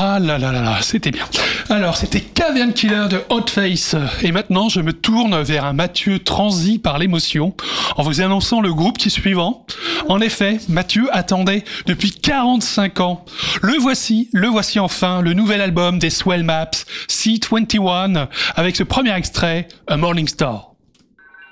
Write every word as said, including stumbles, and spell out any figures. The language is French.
Ah là là là là, c'était bien. Alors, c'était Cavern Killer de Hotface. Et maintenant, je me tourne vers un Mathieu transi par l'émotion en vous annonçant le groupe qui est suivant. En effet, Mathieu attendait depuis quarante-cinq ans. Le voici, le voici enfin, le nouvel album des Swell Maps, C vingt et un, avec ce premier extrait, A Morning Star.